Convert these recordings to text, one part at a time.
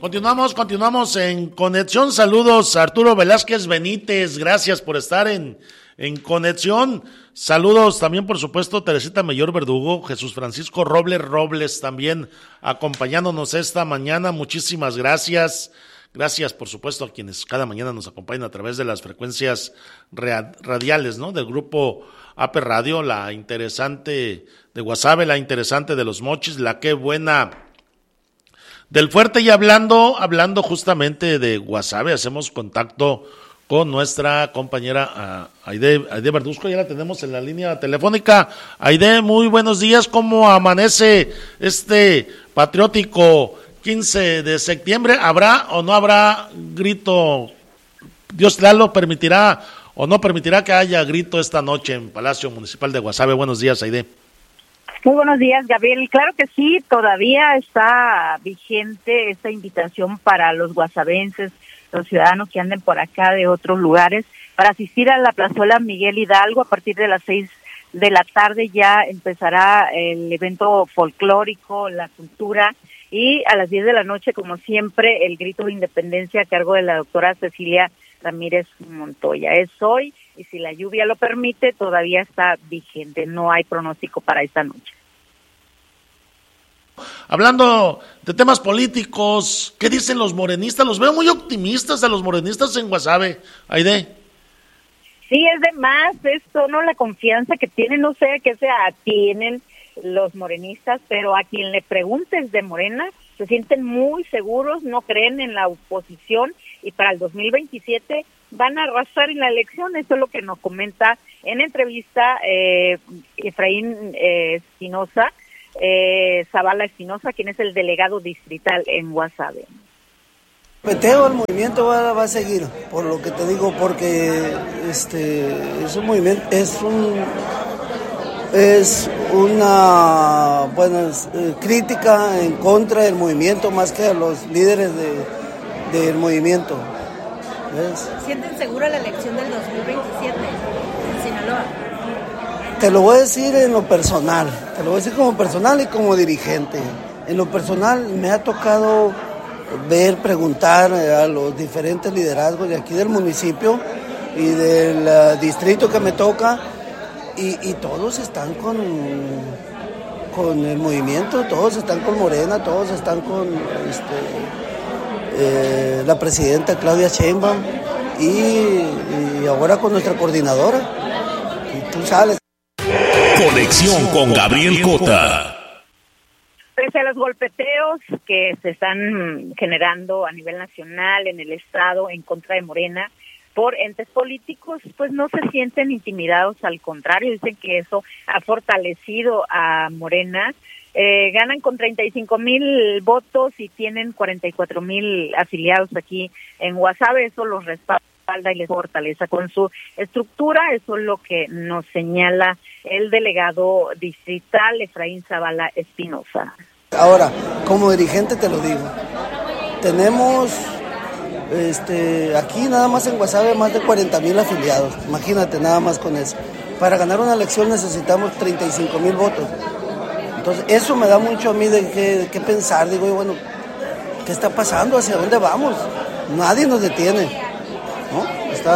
Continuamos en conexión. Saludos a Arturo Velázquez Benítez, gracias por estar en conexión. Saludos también, por supuesto, Teresita Mayor Verdugo, Jesús Francisco Robles también acompañándonos esta mañana. Muchísimas gracias. Gracias, por supuesto, a quienes cada mañana nos acompañan a través de las frecuencias radiales, ¿no? Del grupo AP Radio, la interesante de Guasave, la interesante de Los Mochis, la Qué Buena del Fuerte. Y hablando justamente de Guasave, hacemos contacto con nuestra compañera Aide Verduzco, ya la tenemos en la línea telefónica. Aide, muy buenos días, ¿cómo amanece este patriótico 15 de septiembre? ¿Habrá o no habrá grito? Dios lo permitirá o no permitirá que haya grito esta noche en Palacio Municipal de Guasave. Buenos días, Aide. Muy buenos días, Gabriel. Claro que sí, todavía está vigente esta invitación para los guasavenses, los ciudadanos que anden por acá de otros lugares, para asistir a la plazuela Miguel Hidalgo. A partir de las 6 de la tarde ya empezará el evento folclórico, la cultura, y a las 10 de la noche, como siempre, el grito de independencia a cargo de la doctora Cecilia Ramírez Montoya. Es hoy, y si la lluvia lo permite, todavía está vigente, no hay pronóstico para esta noche. Hablando de temas políticos, ¿qué dicen los morenistas? Los veo muy optimistas a los morenistas en Guasave, Aide. Sí, es de más esto, ¿no? La confianza que tienen, no sé qué se tienen los morenistas, pero a quien le preguntes de Morena, se sienten muy seguros, no creen en la oposición, y para el 2027 van a arrasar en la elección. Eso es lo que nos comenta en entrevista Efraín Espinosa, Zavala Espinosa, quien es el delegado distrital en Guasave. El movimiento va a seguir, por lo que te digo, porque es un movimiento, es una crítica en contra del movimiento más que a los líderes del movimiento. ¿Ves? ¿Sienten segura la elección del 2027 en Sinaloa? Te lo voy a decir en lo personal, te lo voy a decir como personal y como dirigente. En lo personal me ha tocado preguntar a los diferentes liderazgos de aquí del municipio y del distrito que me toca, y todos están con el movimiento, todos están con Morena, todos están con la presidenta Claudia Sheinbaum y ahora con nuestra coordinadora. Y tú sales. Conexión con Gabriel Cota. Pese a los golpeteos que se están generando a nivel nacional, en el estado, en contra de Morena, por entes políticos, pues no se sienten intimidados, al contrario, dicen que eso ha fortalecido a Morena. Ganan con 35,000 votos y tienen 44,000 afiliados aquí en Guasave. Eso los respalda y les fortaleza con su estructura. Eso es lo que nos señala el delegado distrital Efraín Zavala Espinosa. Ahora, como dirigente te lo digo, tenemos aquí nada más en Guasave más de 40,000 afiliados. Imagínate nada más con eso. Para ganar una elección necesitamos 35,000 votos. Entonces eso me da mucho a mí de qué pensar. Digo, bueno, ¿qué está pasando? ¿Hacia dónde vamos? Nadie nos detiene, ¿no?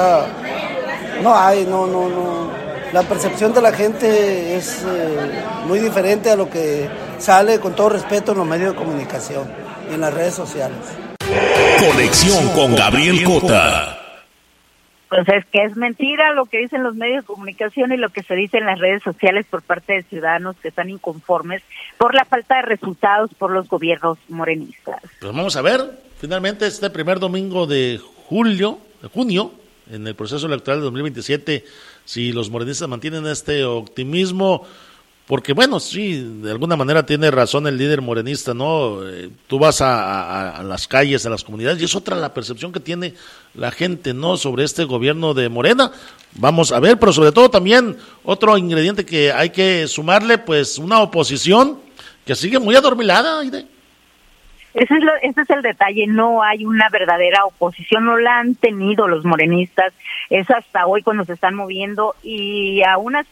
No. La percepción de la gente es muy diferente a lo que sale, con todo respeto, en los medios de comunicación y en las redes sociales. Conexión con Gabriel Cota. Entonces, que es mentira lo que dicen los medios de comunicación y lo que se dice en las redes sociales por parte de ciudadanos que están inconformes por la falta de resultados por los gobiernos morenistas. Pues vamos a ver, finalmente este primer domingo de junio, en el proceso electoral de 2027, si los morenistas mantienen este optimismo, porque bueno, sí, de alguna manera tiene razón el líder morenista, ¿no? Tú vas a las calles, a las comunidades, y es otra la percepción que tiene la gente, ¿no?, sobre este gobierno de Morena. Vamos a ver, pero sobre todo también otro ingrediente que hay que sumarle, pues una oposición que sigue muy adormilada, Aide. Ese es el detalle, no hay una verdadera oposición, no la han tenido los morenistas, es hasta hoy cuando se están moviendo, y aún así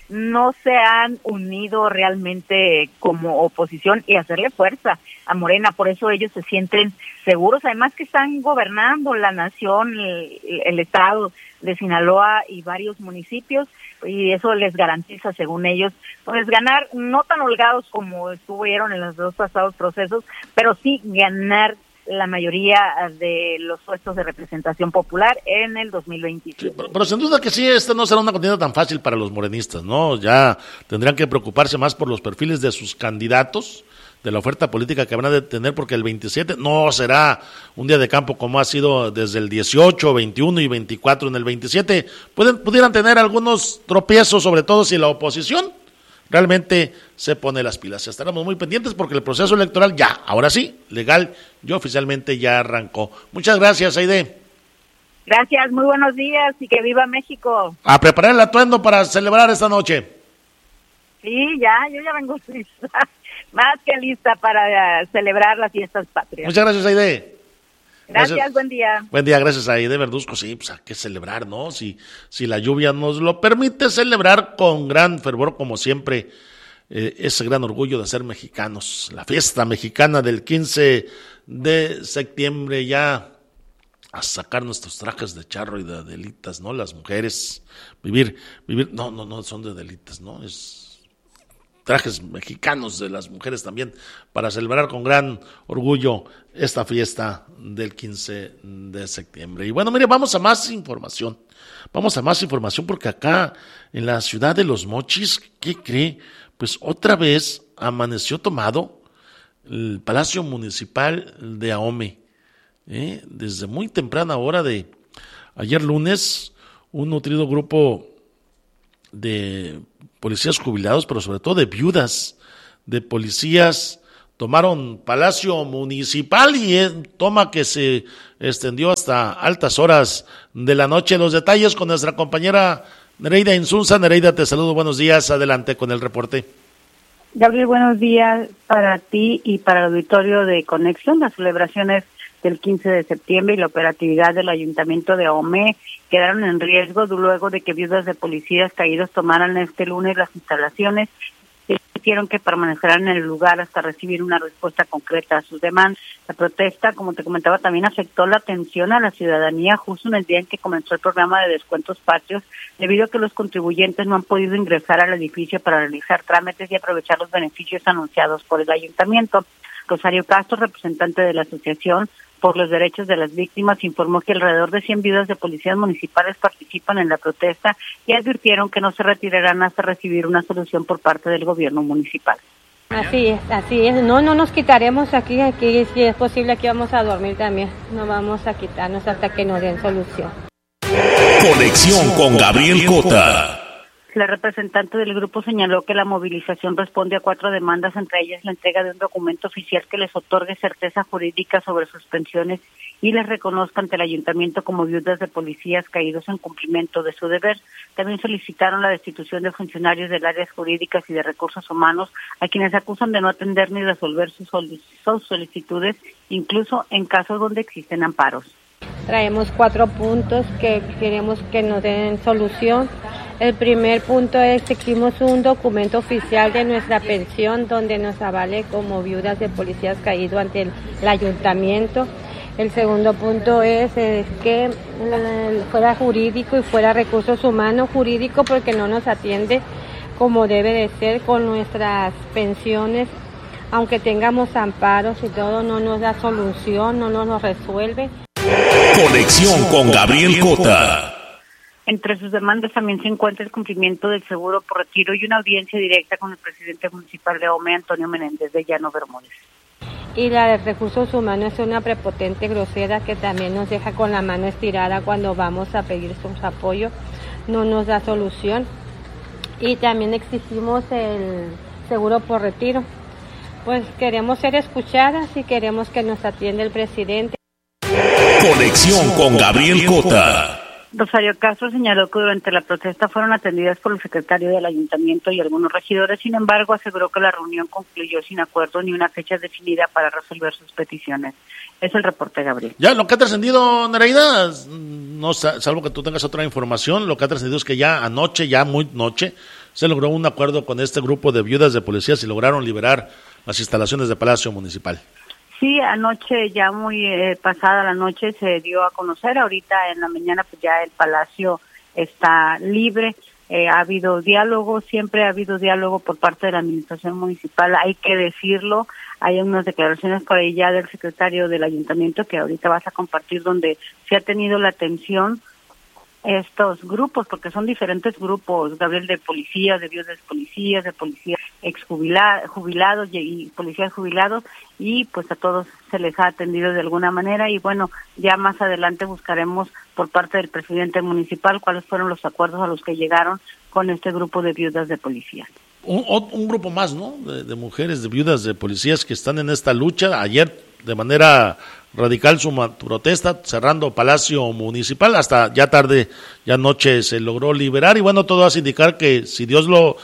no se han unido realmente como oposición y hacerle fuerza a Morena. Por eso ellos se sienten seguros, además que están gobernando la nación, el estado de Sinaloa y varios municipios, y eso les garantiza, según ellos, pues ganar, no tan holgados como estuvieron en los dos pasados procesos, pero sí ganar la mayoría de los puestos de representación popular en el 2027. Sí, pero sin duda que sí, esta no será una contienda tan fácil para los morenistas, ¿no? Ya tendrán que preocuparse más por los perfiles de sus candidatos, de la oferta política que van a tener, porque el 27 no será un día de campo como ha sido desde el 18, 21 y 24. En el 27 pudieran tener algunos tropiezos, sobre todo si la oposición realmente se pone las pilas. Estaremos muy pendientes porque el proceso electoral ya, ahora sí, legal y oficialmente ya arrancó. Muchas gracias, Aide. Gracias, muy buenos días y que viva México. A preparar el atuendo para celebrar esta noche. Sí, yo ya vengo lista, más que lista para celebrar las fiestas patrias. Muchas gracias, Aide. Gracias, buen día. Buen día, gracias a Aide Verduzco. Sí, pues hay que celebrar, ¿no? Si la lluvia nos lo permite, celebrar con gran fervor, como siempre, ese gran orgullo de ser mexicanos. La fiesta mexicana del 15 de septiembre, ya a sacar nuestros trajes de charro y de adelitas, ¿no? Las mujeres, vivir, no son de adelitas, ¿no? Es trajes mexicanos de las mujeres también, para celebrar con gran orgullo esta fiesta del 15 de septiembre. Y bueno, mire, vamos a más información porque acá en la ciudad de Los Mochis, ¿qué cree? Pues otra vez amaneció tomado el Palacio Municipal de Ahome, desde muy temprana hora de ayer lunes, un nutrido grupo de policías jubilados, pero sobre todo de viudas de policías, tomaron Palacio Municipal y toma que se extendió hasta altas horas de la noche. Los detalles con nuestra compañera Nereida Insunza. Nereida, te saludo, buenos días, adelante con el reporte. Gabriel, buenos días para ti y para el auditorio de Conexión. Las celebraciones del 15 de septiembre y la operatividad del Ayuntamiento de Ahome quedaron en riesgo luego de que viudas de policías caídos tomaran este lunes las instalaciones y hicieron que permanecerán en el lugar hasta recibir una respuesta concreta a sus demandas. La protesta, como te comentaba, también afectó la atención a la ciudadanía justo en el día en que comenzó el programa de descuentos patrios, debido a que los contribuyentes no han podido ingresar al edificio para realizar trámites y aprovechar los beneficios anunciados por el ayuntamiento. Rosario Castro, representante de la Asociación por los Derechos de las Víctimas, informó que alrededor de 100 viudas de policías municipales participan en la protesta y advirtieron que no se retirarán hasta recibir una solución por parte del gobierno municipal. Así es. No nos quitaremos aquí si es posible aquí vamos a dormir también. No vamos a quitarnos hasta que nos den solución. Conexión con Gabriel Cota. La representante del grupo señaló que la movilización responde a 4 demandas, entre ellas la entrega de un documento oficial que les otorgue certeza jurídica sobre sus pensiones y les reconozca ante el ayuntamiento como viudas de policías caídos en cumplimiento de su deber. También solicitaron la destitución de funcionarios del áreas jurídicas y de recursos humanos, a quienes acusan de no atender ni resolver sus solicitudes, incluso en casos donde existen amparos. Traemos 4 puntos que queremos que nos den solución. El primer punto es que exigimos un documento oficial de nuestra pensión donde nos avale como viudas de policías caídos ante el ayuntamiento. El segundo punto es que fuera jurídico y fuera recursos humanos, jurídico porque no nos atiende como debe de ser con nuestras pensiones, aunque tengamos amparos y todo, no nos da solución, no nos resuelve. Conexión con Gabriel Cota. Entre sus demandas también se encuentra el cumplimiento del seguro por retiro y una audiencia directa con el presidente municipal de Ahome, Antonio Menéndez de Llano Bermúdez. Y la de recursos humanos es una prepotente grosera que también nos deja con la mano estirada cuando vamos a pedir sus apoyos, no nos da solución. Y también exigimos el seguro por retiro. Pues queremos ser escuchadas y queremos que nos atienda el presidente. Conexión con Gabriel Cota. Rosario Castro señaló que durante la protesta fueron atendidas por el secretario del ayuntamiento y algunos regidores. Sin embargo, aseguró que la reunión concluyó sin acuerdo ni una fecha definida para resolver sus peticiones. Es el reporte, Gabriel. Ya, lo que ha trascendido, Nereida, no, salvo que tú tengas otra información, lo que ha trascendido es que ya anoche, ya muy noche, se logró un acuerdo con este grupo de viudas de policías y lograron liberar las instalaciones de Palacio Municipal. Sí, anoche, ya muy pasada la noche, se dio a conocer. Ahorita en la mañana pues ya el Palacio está libre. Ha habido diálogo, siempre ha habido diálogo por parte de la administración municipal, hay que decirlo. Hay unas declaraciones por ahí ya del secretario del ayuntamiento que ahorita vas a compartir, donde se ha tenido la atención estos grupos, porque son diferentes grupos, Gabriel, de policías, de viudas de policías jubilados y policías jubilados, y pues a todos se les ha atendido de alguna manera. Y bueno, ya más adelante buscaremos por parte del presidente municipal cuáles fueron los acuerdos a los que llegaron con este grupo de viudas de policías. Un grupo más, ¿no? De mujeres, de viudas de policías que están en esta lucha. Ayer, de manera radical, su protesta, cerrando Palacio Municipal, hasta ya tarde, ya noche, se logró liberar. Y bueno, todo hace indicar que si Dios lo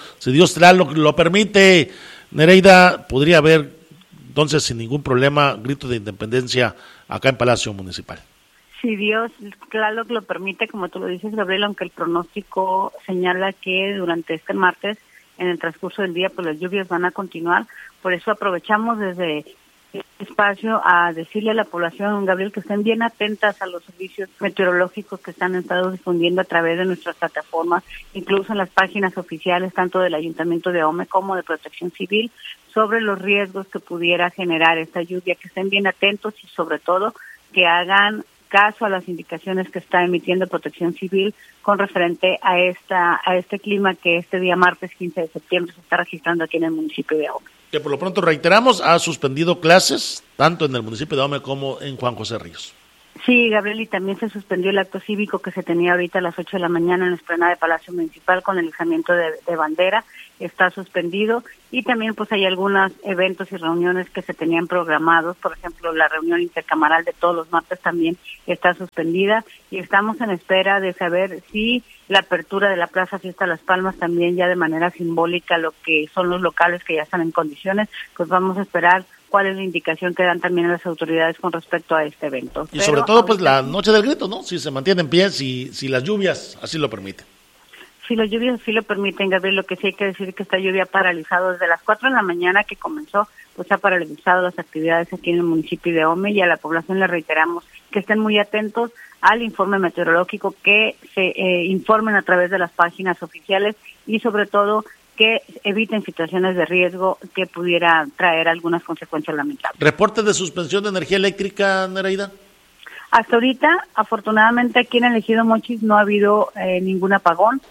permite, Nereida, podría haber entonces sin ningún problema grito de independencia acá en Palacio Municipal. Si Dios, claro que lo permite, como tú lo dices, Gabriel, aunque el pronóstico señala que durante este martes, en el transcurso del día, pues las lluvias van a continuar. Por eso aprovechamos desde este espacio a decirle a la población, Gabriel, que estén bien atentas a los servicios meteorológicos que están estado difundiendo a través de nuestras plataformas, incluso en las páginas oficiales, tanto del Ayuntamiento de Ahome como de Protección Civil, sobre los riesgos que pudiera generar esta lluvia, que estén bien atentos y sobre todo que hagan caso a las indicaciones que está emitiendo Protección Civil con referente a este clima que este día martes 15 de septiembre se está registrando aquí en el municipio de Ahome. Que por lo pronto reiteramos, ha suspendido clases tanto en el municipio de Ahome como en Juan José Ríos. Sí, Gabriel, y también se suspendió el acto cívico que se tenía ahorita a las 8 de la mañana en la explanada de Palacio Municipal con el izamiento de bandera. Está suspendido, y también pues hay algunos eventos y reuniones que se tenían programados, por ejemplo la reunión intercamaral de todos los martes también está suspendida, y estamos en espera de saber si la apertura de la Plaza Fiesta Las Palmas también ya de manera simbólica, lo que son los locales que ya están en condiciones, pues vamos a esperar cuál es la indicación que dan también las autoridades con respecto a este evento. Y sobre todo pues la noche del grito, ¿no? Si se mantiene en pie, si las lluvias así lo permiten. Si las lluvias sí lo permiten, Gabriel, lo que sí hay que decir es que esta lluvia ha paralizado desde las 4 de la mañana que comenzó, pues ha paralizado las actividades aquí en el municipio de Ahome, y a la población le reiteramos que estén muy atentos al informe meteorológico, que se informen a través de las páginas oficiales y sobre todo que eviten situaciones de riesgo que pudiera traer algunas consecuencias lamentables. ¿Reporte de suspensión de energía eléctrica, Nereida? Hasta ahorita, afortunadamente aquí en el Ejido Mochis no ha habido ningún apagón.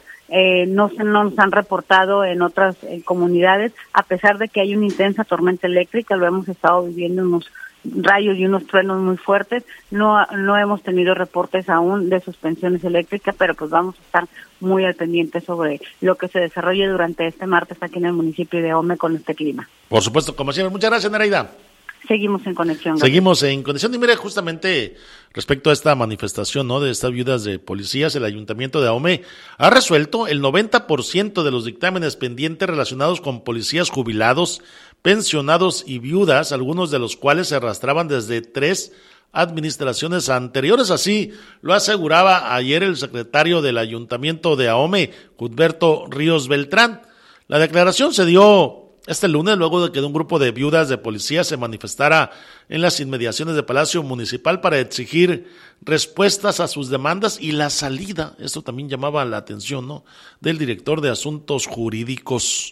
No nos han reportado en otras comunidades, a pesar de que hay una intensa tormenta eléctrica, lo hemos estado viviendo, unos rayos y unos truenos muy fuertes. No hemos tenido reportes aún de suspensiones eléctricas, pero pues vamos a estar muy al pendiente sobre lo que se desarrolle durante este martes aquí en el municipio de Ahome con este clima. Por supuesto, como siempre, muchas gracias, Nereida. Seguimos en conexión. Seguimos en conexión. Y mire, justamente respecto a esta manifestación, ¿no?, de estas viudas de policías, el Ayuntamiento de Ahome ha resuelto el 90% de los dictámenes pendientes relacionados con policías jubilados, pensionados y viudas, algunos de los cuales se arrastraban desde 3 administraciones anteriores. Así lo aseguraba ayer el secretario del Ayuntamiento de Ahome, Cuthberto Ríos Beltrán. La declaración se dio este lunes, luego de que un grupo de viudas de policía se manifestara en las inmediaciones de Palacio Municipal para exigir respuestas a sus demandas y la salida, esto también llamaba la atención, ¿no?, del director de Asuntos Jurídicos.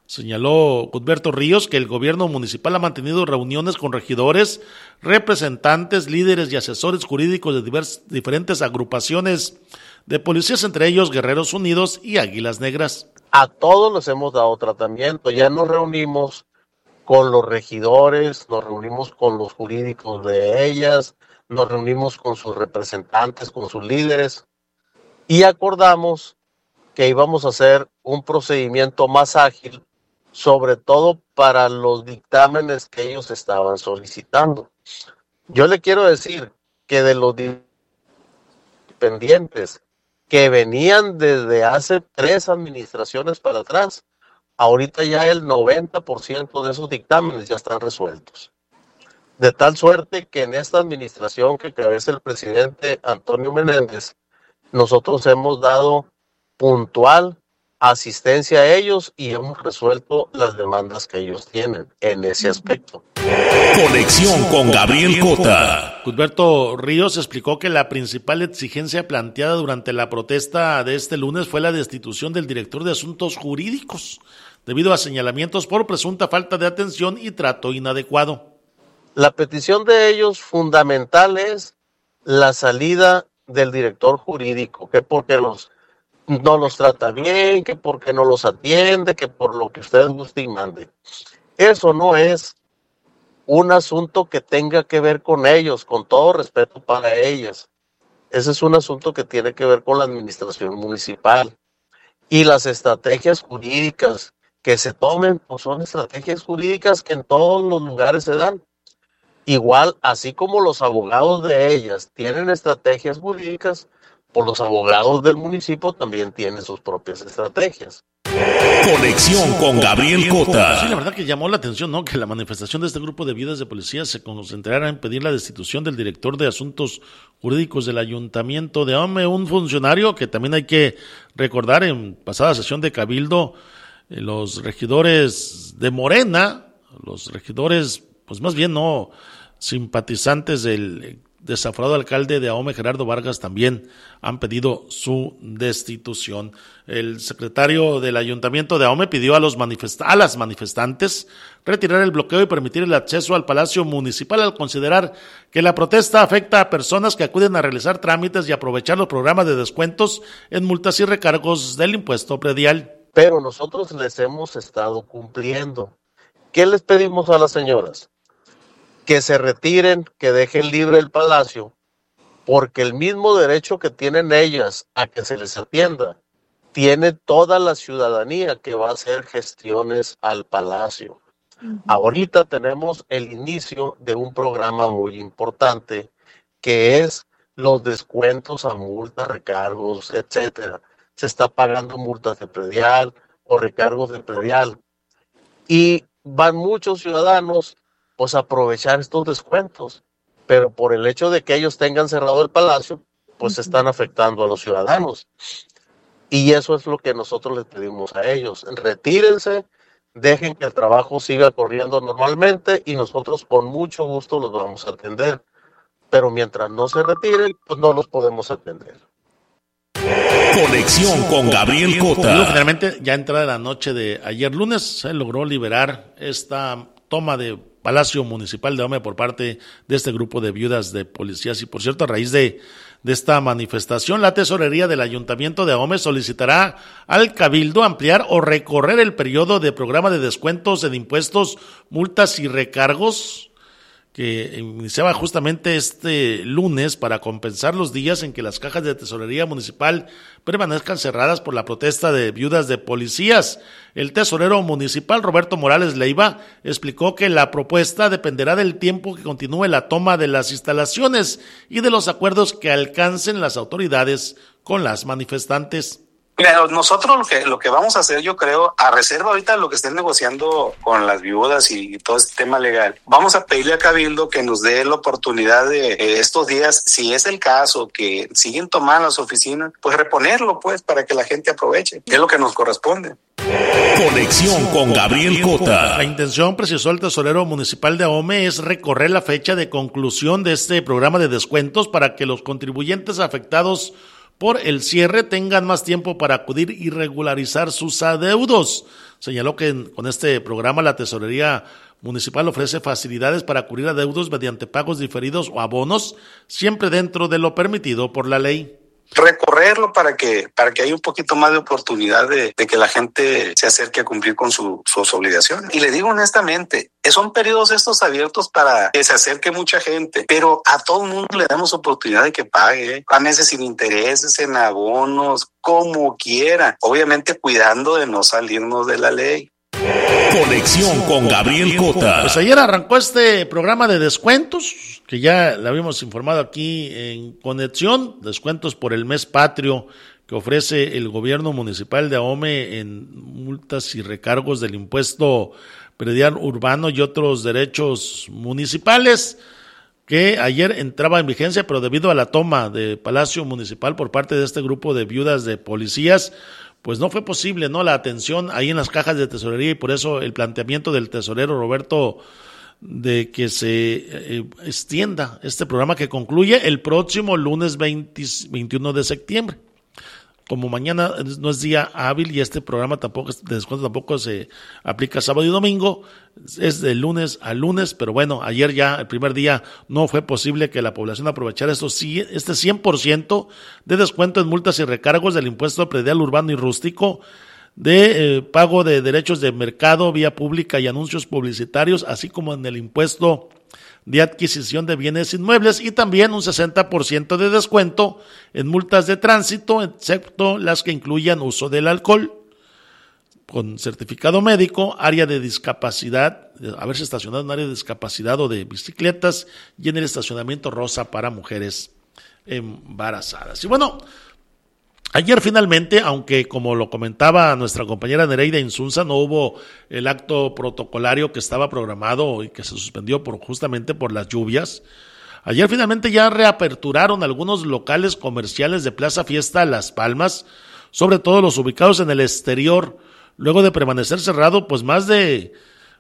Señaló Cuthberto Ríos que el gobierno municipal ha mantenido reuniones con regidores, representantes, líderes y asesores jurídicos de diferentes agrupaciones de policías, entre ellos Guerreros Unidos y Águilas Negras. A todos les hemos dado tratamiento, ya nos reunimos con los regidores, nos reunimos con los jurídicos de ellas, nos reunimos con sus representantes, con sus líderes, y acordamos que íbamos a hacer un procedimiento más ágil, sobre todo para los dictámenes que ellos estaban solicitando. Yo le quiero decir que de los pendientes que venían desde hace 3 administraciones para atrás, ahorita ya el 90% de esos dictámenes ya están resueltos. De tal suerte que en esta administración que cabeza el presidente Antonio Menéndez, nosotros hemos dado puntual asistencia a ellos y hemos resuelto las demandas que ellos tienen en ese aspecto. Conexión con Gabriel Cota. Cusberto Ríos explicó que la principal exigencia planteada durante la protesta de este lunes fue la destitución del director de Asuntos Jurídicos, debido a señalamientos por presunta falta de atención y trato inadecuado. La petición de ellos fundamental es la salida del director jurídico, que porque no los trata bien, que porque no los atiende, que por lo que usted guste y mande. Eso no es un asunto que tenga que ver con ellos, con todo respeto para ellas. Ese es un asunto que tiene que ver con la administración municipal. Y las estrategias jurídicas que se tomen, pues son estrategias jurídicas que en todos los lugares se dan. Igual, así como los abogados de ellas tienen estrategias jurídicas, pues los abogados del municipio también tienen sus propias estrategias. Conexión con Gabriel Cota. Sí, la verdad que llamó la atención, ¿no?, que la manifestación de este grupo de viudas de policía se concentrara en pedir la destitución del director de Asuntos Jurídicos del Ayuntamiento de Ahome, un funcionario que también hay que recordar en pasada sesión de Cabildo, los regidores de Morena, los regidores, pues más bien no simpatizantes del desaforado alcalde de Ahome, Gerardo Vargas, también han pedido su destitución. El secretario del Ayuntamiento de Ahome pidió a las manifestantes retirar el bloqueo y permitir el acceso al Palacio Municipal al considerar que la protesta afecta a personas que acuden a realizar trámites y aprovechar los programas de descuentos en multas y recargos del impuesto predial. Pero nosotros les hemos estado cumpliendo. ¿Qué les pedimos a las señoras? Que se retiren, que dejen libre el palacio, porque el mismo derecho que tienen ellas a que se les atienda, tiene toda la ciudadanía que va a hacer gestiones al palacio. Ahorita tenemos el inicio de un programa muy importante, que es los descuentos a multas, recargos, etcétera. Se está pagando multas de predial o recargos de predial. Y van muchos ciudadanos pues aprovechar estos descuentos, pero por el hecho de que ellos tengan cerrado el palacio, pues están afectando a los ciudadanos. Y eso es lo que nosotros les pedimos a ellos. Retírense, dejen que el trabajo siga corriendo normalmente y nosotros con mucho gusto los vamos a atender. Pero mientras no se retiren, pues no los podemos atender. Conexión con Gabriel Cota. Finalmente, ya entrada la noche de ayer lunes, se logró liberar esta toma de Palacio Municipal de Ahome por parte de este grupo de viudas de policías. Y por cierto, a raíz de esta manifestación, la tesorería del Ayuntamiento de Ahome solicitará al Cabildo ampliar o recorrer el periodo de programa de descuentos en impuestos, multas y recargos que iniciaba justamente este lunes para compensar los días en que las cajas de tesorería municipal permanezcan cerradas por la protesta de viudas de policías. El tesorero municipal Roberto Morales Leiva explicó que la propuesta dependerá del tiempo que continúe la toma de las instalaciones y de los acuerdos que alcancen las autoridades con las manifestantes. Mira, nosotros lo que vamos a hacer, yo creo, a reserva ahorita de lo que estén negociando con las viudas y todo este tema legal, vamos a pedirle a Cabildo que nos dé la oportunidad de estos días, si es el caso, que siguen tomando las oficinas, pues reponerlo, pues, para que la gente aproveche, que es lo que nos corresponde. Conexión con Gabriel Cota. La intención, precisó el tesorero municipal de Ahome, es recorrer la fecha de conclusión de este programa de descuentos para que los contribuyentes afectados por el cierre tengan más tiempo para acudir y regularizar sus adeudos. Señaló que con este programa la tesorería municipal ofrece facilidades para cubrir adeudos mediante pagos diferidos o abonos, siempre dentro de lo permitido por la ley. Recorrerlo para que haya un poquito más de oportunidad de que la gente se acerque a cumplir con sus obligaciones. Y le digo honestamente, son periodos estos abiertos para que se acerque mucha gente, pero a todo el mundo le damos oportunidad de que pague, a meses sin intereses, en abonos, como quiera, obviamente cuidando de no salirnos de la ley. Conexión con Gabriel Cota. Pues ayer arrancó este programa de descuentos, que ya le habíamos informado aquí en Conexión, descuentos por el mes patrio que ofrece el gobierno municipal de Ahome en multas y recargos del impuesto predial urbano y otros derechos municipales, que ayer entraba en vigencia, pero debido a la toma de Palacio Municipal por parte de este grupo de viudas de policías, pues no fue posible, ¿no? La atención ahí en las cajas de tesorería, y por eso el planteamiento del tesorero Roberto de que se extienda este programa, que concluye el próximo lunes 21 de septiembre. Como mañana no es día hábil y este programa de descuento tampoco se aplica sábado y domingo, es de lunes a lunes, pero bueno, ayer ya, el primer día, no fue posible que la población aprovechara este 100% de descuento en multas y recargos del impuesto predial urbano y rústico, de pago de derechos de mercado, vía pública y anuncios publicitarios, así como en el impuesto de adquisición de bienes inmuebles, y también un 60% de descuento en multas de tránsito, excepto las que incluyan uso del alcohol, con certificado médico, área de discapacidad, haberse estacionado en área de discapacidad o de bicicletas, y en el estacionamiento rosa para mujeres embarazadas. Y bueno, ayer finalmente, aunque como lo comentaba nuestra compañera Nereida Insunza, no hubo el acto protocolario que estaba programado y que se suspendió justamente por las lluvias, ayer finalmente ya reaperturaron algunos locales comerciales de Plaza Fiesta Las Palmas, sobre todo los ubicados en el exterior, luego de permanecer cerrado pues más de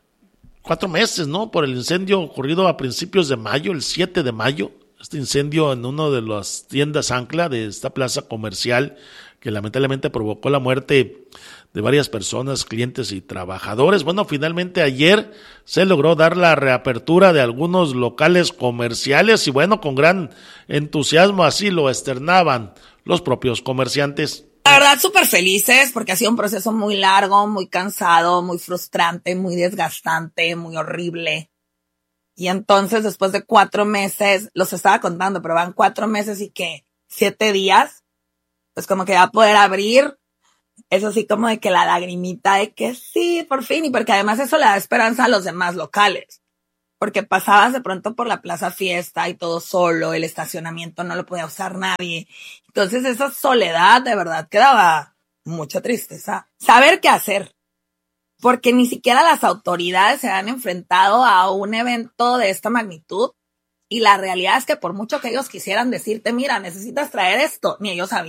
4 meses, ¿no? Por el incendio ocurrido a principios de mayo, el 7 de mayo. Este incendio en una de las tiendas ancla de esta plaza comercial, que lamentablemente provocó la muerte de varias personas, clientes y trabajadores. Bueno, finalmente ayer se logró dar la reapertura de algunos locales comerciales y bueno, con gran entusiasmo así lo externaban los propios comerciantes. La verdad, súper felices porque ha sido un proceso muy largo, muy cansado, muy frustrante, muy desgastante, muy horrible. Y entonces, después de 4 meses, los estaba contando, pero van 4 meses y que 7 días, pues como que va a poder abrir. Es así como de que la lagrimita de que sí, por fin. Y porque además eso le da esperanza a los demás locales. Porque pasabas de pronto por la Plaza Fiesta y todo solo, el estacionamiento no lo podía usar nadie. Entonces esa soledad de verdad que daba mucha tristeza. Saber qué hacer. Porque ni siquiera las autoridades se han enfrentado a un evento de esta magnitud y la realidad es que por mucho que ellos quisieran decirte, mira, necesitas traer esto, ni ellos sabían.